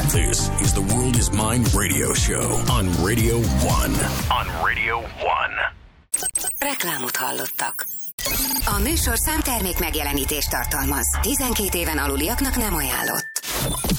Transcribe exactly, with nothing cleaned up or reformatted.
This is the World is Mine radio show on Radio One. On Radio One. Reklámot hallottak. A műsorszám termék megjelenítést tartalmaz. tizenkét éven aluliaknak nem ajánlott.